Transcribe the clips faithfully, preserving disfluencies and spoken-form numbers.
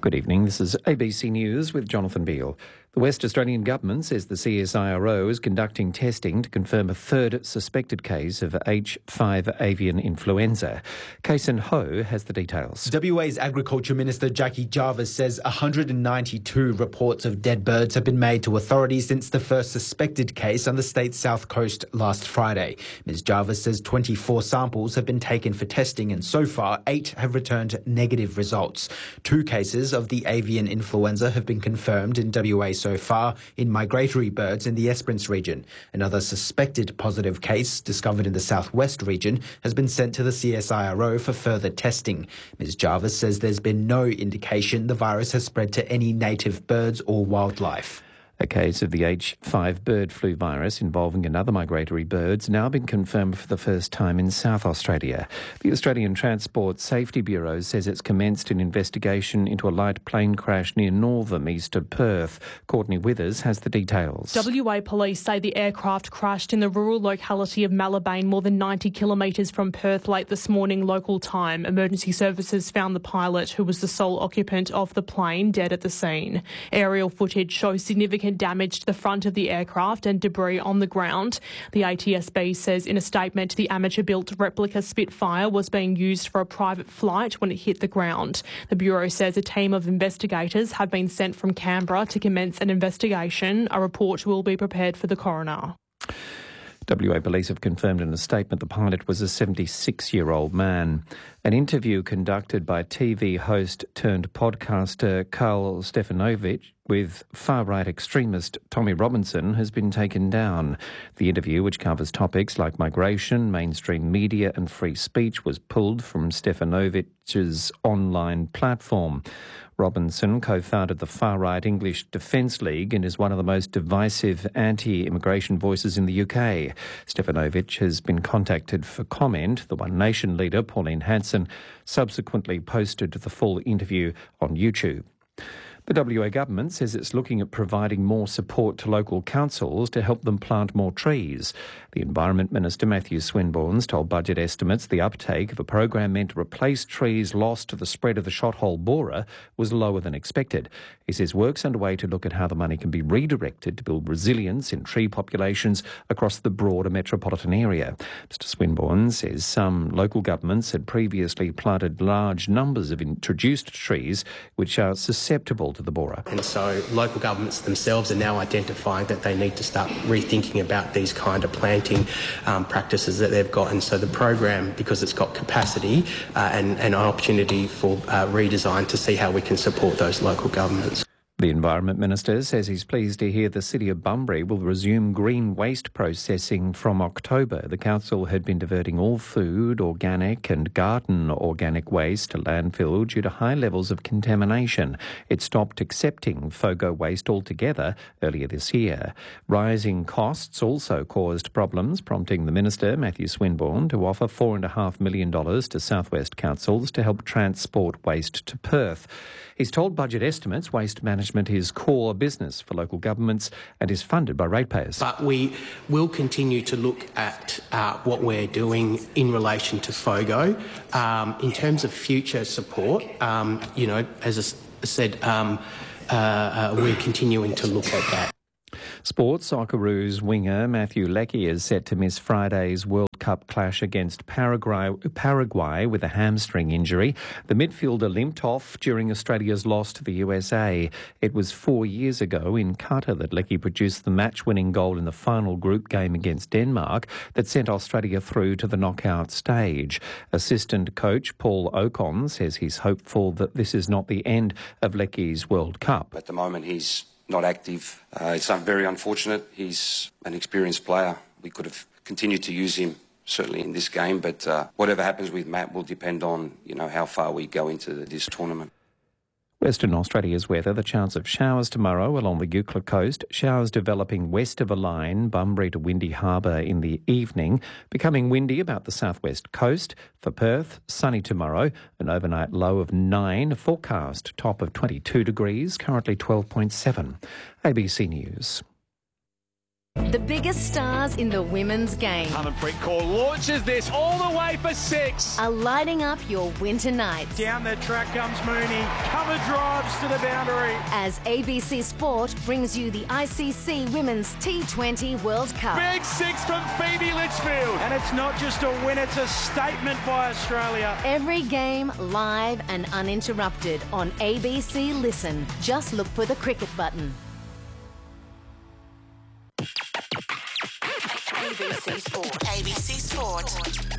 Good evening. This is A B C News with Jonathan Beale. The West Australian Government says the C S I R O is conducting testing to confirm a third suspected case of H five avian influenza. Kason Ho has the details. W A's Agriculture Minister Jackie Jarvis says one hundred ninety-two reports of dead birds have been made to authorities since the first suspected case on the state's south coast last Friday. Miz Jarvis says twenty-four samples have been taken for testing and so far eight have returned negative results. Two cases of the avian influenza have been confirmed in W A so far in migratory birds in the Esperance region. Another suspected positive case discovered in the southwest region has been sent to the C S I R O for further testing. Miz Jarvis says there's been no indication the virus has spread to any native birds or wildlife. A case of the H five bird flu virus involving another migratory bird's now been confirmed for the first time in South Australia. The Australian Transport Safety Bureau says it's commenced an investigation into a light plane crash near Northam, east of Perth. Courtney Withers has the details. W A police say the aircraft crashed in the rural locality of Malabane, more than ninety kilometres from Perth late this morning local time. Emergency services found the pilot, who was the sole occupant of the plane, dead at the scene. Aerial footage shows significant damage to the front of the aircraft and debris on the ground. The A T S B says in a statement the amateur-built replica Spitfire was being used for a private flight when it hit the ground. The Bureau says a team of investigators have been sent from Canberra to commence an investigation. A report will be prepared for the coroner. W A Police have confirmed in a statement the pilot was a seventy-six-year-old man. An interview conducted by T V host turned podcaster Carl Stefanovic with far-right extremist Tommy Robinson has been taken down. The interview, which covers topics like migration, mainstream media and free speech, was pulled from Stefanovic's online platform. Robinson co-founded the far-right English Defence League and is one of the most divisive anti-immigration voices in the U K. Stefanovic has been contacted for comment. The One Nation leader, Pauline Hanson, subsequently posted the full interview on YouTube. The W A government says it's looking at providing more support to local councils to help them plant more trees. The Environment Minister, Matthew Swinburne's told budget estimates the uptake of a program meant to replace trees lost to the spread of the shothole borer was lower than expected. He says work's underway to look at how the money can be redirected to build resilience in tree populations across the broader metropolitan area. Mr Swinburne says some local governments had previously planted large numbers of introduced trees which are susceptible to the borer. And so local governments themselves are now identifying that they need to start rethinking about these kind of planting um, practices that they've got. And so the program, because it's got capacity uh, and, and an opportunity for uh, redesign to see how we can support those local governments. The Environment Minister says he's pleased to hear the City of Bunbury will resume green waste processing from October. The council had been diverting all food, organic and garden organic waste to landfill due to high levels of contamination. It stopped accepting FOGO waste altogether earlier this year. Rising costs also caused problems, prompting the Minister, Matthew Swinburne, to offer four point five million dollars to South West councils to help transport waste to Perth. He's told budget estimates waste management is core business for local governments and is funded by ratepayers. But we will continue to look at uh, what we're doing in relation to FOGO. Um, in terms of future support, um, you know, as I said, um, uh, uh, we're continuing to look at that. Sports, Socceroos winger Matthew Leckie is set to miss Friday's World Cup clash against Paraguay, Paraguay with a hamstring injury. The midfielder limped off during Australia's loss to the U S A. It was four years ago in Qatar that Leckie produced the match-winning goal in the final group game against Denmark that sent Australia through to the knockout stage. Assistant coach Paul Ocon says he's hopeful that this is not the end of Leckie's World Cup. At the moment, he's not active. Uh, it's very unfortunate. He's an experienced player. We could have continued to use him, certainly in this game, but uh, whatever happens with Matt will depend on, you know, how far we go into this tournament. Western Australia's weather, the chance of showers tomorrow along the Eucla coast, showers developing west of a line, Bunbury to Windy Harbour in the evening, becoming windy about the southwest coast. For Perth, sunny tomorrow, an overnight low of nine, forecast top of twenty-two degrees, currently twelve point seven. A B C News. The biggest stars in the women's game Harmanpreet Kaur launches this all the way for six. are lighting up your winter nights. Down the track comes Mooney. Cover drives to the boundary. As A B C Sport brings you the I C C Women's T twenty World Cup. Big six from Phoebe Litchfield. And it's not just a win, it's a statement by Australia. Every game live and uninterrupted on A B C Listen. Just look for the cricket button. A B C Sport. A B C Sport.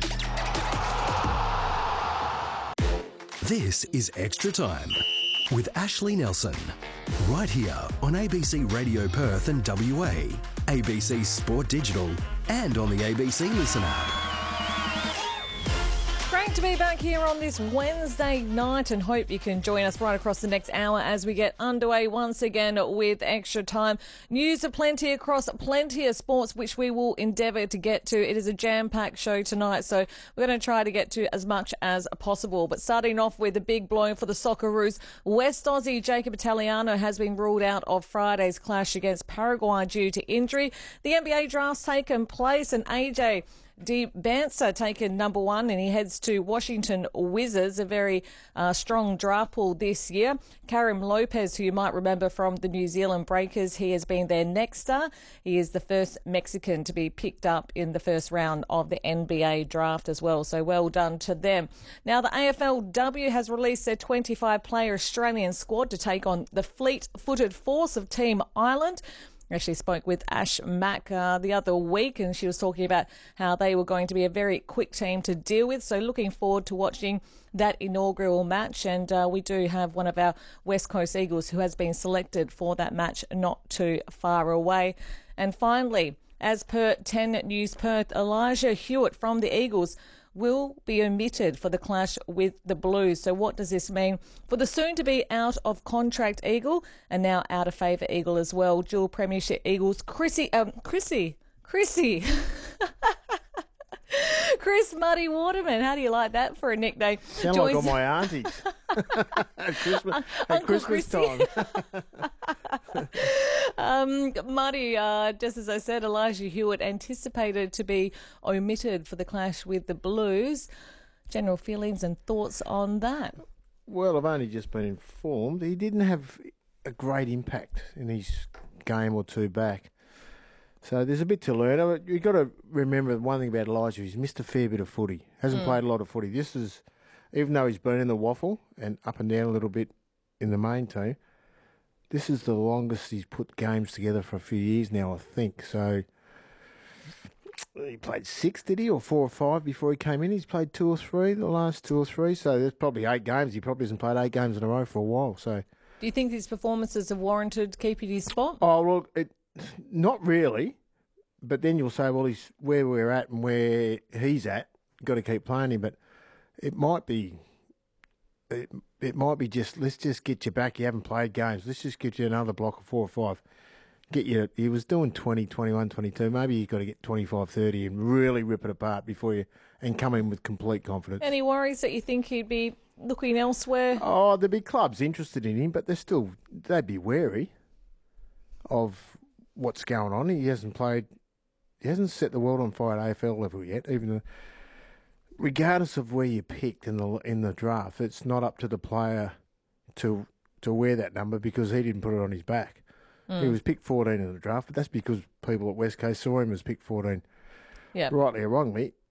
This is Extra Time with Ashley Nelson. Right here on A B C Radio Perth and W A, A B C Sport Digital, and on the A B C Listen app. Great to be back here on this Wednesday night, and hope you can join us right across the next hour as we get underway once again with Extra Time. News aplenty across plenty of sports, which we will endeavour to get to. It is a jam-packed show tonight, so we're going to try to get to as much as possible. But starting off with a big blow for the Socceroos, West Aussie Jacob Italiano has been ruled out of Friday's clash against Paraguay due to injury. The N B A draft's taken place, and A J Di Banza taken number one, and he heads to Washington Wizards, a very uh, strong draft pool this year. Karim Lopez, who you might remember from the New Zealand Breakers, he has been their next star. He is the first Mexican to be picked up in the first round of the N B A draft as well, so well done to them. Now, the A F L W has released their twenty-five player Australian squad to take on the fleet-footed force of Team Ireland. I actually spoke with Ash Mack uh, the other week, and she was talking about how they were going to be a very quick team to deal with. So looking forward to watching that inaugural match. And uh, we do have one of our West Coast Eagles who has been selected for that match not too far away. And finally, as per ten News Perth, Elijah Hewitt from the Eagles will be omitted for the clash with the Blues. So what does this mean for the soon-to-be out-of-contract Eagle and now out-of-favour Eagle as well? Dual Premiership Eagles, Chrissy, um, Chrissy, Chrissy, Chris Muddy Waterman. How do you like that for a nickname? Sound like all my aunties at Christmas, at Christmas time. um, Muddy, uh, just as I said, Elijah Hewitt anticipated to be omitted for the clash with the Blues. General feelings and thoughts on that? Well, I've only just been informed. He didn't have a great impact in his game or two back. So there's a bit to learn. You've got to remember one thing about Elijah. He's missed a fair bit of footy. Hasn't mm. played a lot of footy. This is, even though he's been in the waffle and up and down a little bit in the main team, this is the longest he's put games together for a few years now, I think. So he played six, did he, or four or five before he came in? He's played two or three, the last two or three. So there's probably eight games. He probably hasn't played eight games in a row for a while. So do you think these performances have warranted keeping his spot? Oh, well, it, not really. But then you'll say, well, he's where we're at and where he's at. Got to keep playing him. But it might be, it, it might be just, let's just get you back. You haven't played games. Let's just get you another block of four or five. Get you. He was doing twenty, twenty-one, twenty-two. Maybe you've got to get twenty-five, thirty and really rip it apart before you, and come in with complete confidence. Any worries that you think he'd be looking elsewhere? Oh, there'd be clubs interested in him, but they're still, they'd be wary of what's going on. He hasn't played. He hasn't set the world on fire at A F L level yet, even though, regardless of where you picked in the in the draft, it's not up to the player to to wear that number because he didn't put it on his back. Mm. He was picked fourteen in the draft, but that's because people at West Coast saw him as picked fourteen. Yep. Rightly or wrongly,